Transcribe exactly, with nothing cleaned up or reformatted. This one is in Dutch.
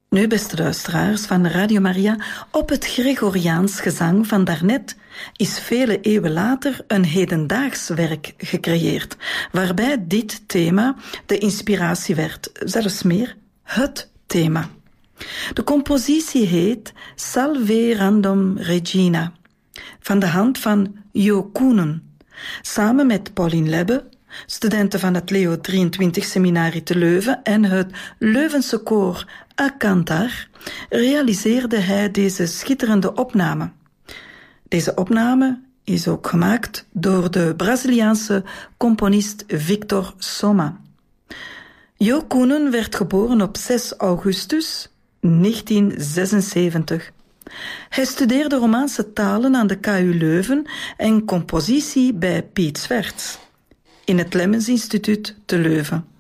Nu, beste luisteraars van Radio Maria, op het Gregoriaans gezang van daarnet is vele eeuwen later een hedendaags werk gecreëerd, waarbij dit thema de inspiratie werd, zelfs meer het thema. De compositie heet Salve Random Regina, van de hand van Jo Koenen, samen met Pauline Lebbe, studenten van het Leo drieëntwintig Seminarie te Leuven en het Leuvense koor A Cantar, realiseerde hij deze schitterende opname. Deze opname is ook gemaakt door de Braziliaanse componist Victor Soma. Jo Koenen werd geboren op zes augustus negentien zesenzeventig. Hij studeerde Romaanse talen aan de K U Leuven en compositie bij Piet Zwerts in het Lemmens Instituut te Leuven.